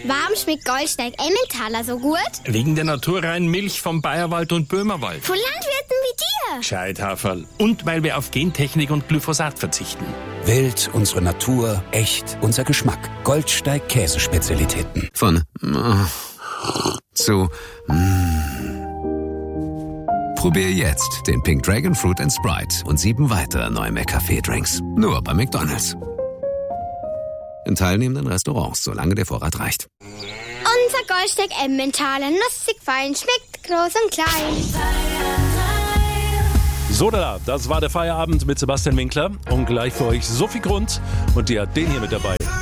Warum schmeckt Goldsteig Emmentaler so gut? Wegen der naturreinen Milch vom Bayerwald und Böhmerwald. Von Landwirten wie dir. Gescheit, Haferl. Und weil wir auf Gentechnik und Glyphosat verzichten. Wild, unsere Natur, echt, unser Geschmack. Goldsteig Käsespezialitäten. Von zu Probier jetzt den Pink Dragon Fruit and Sprite und 7 weitere neue McCafé-Drinks. Nur bei McDonald's. In teilnehmenden Restaurants, solange der Vorrat reicht. Unser Goldsteig Emmentaler, nussig fein, schmeckt groß und klein. So, das war der Feierabend mit Sebastian Winkler. Und gleich für euch Sophie Grund. Und die hat den hier mit dabei.